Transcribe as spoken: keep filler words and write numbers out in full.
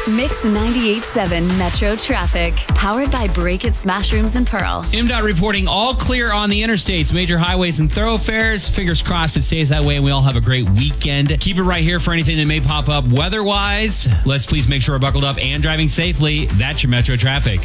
Mix ninety-eight point seven Metro Traffic. Powered by Break It Smash Rooms and Pearl. M D O T reporting all clear on the interstates, major highways and thoroughfares. Fingers crossed it stays that way and we all have a great weekend. Keep it right here for anything that may pop up weather-wise. Let's please make sure we're buckled up and driving safely. That's your Metro Traffic.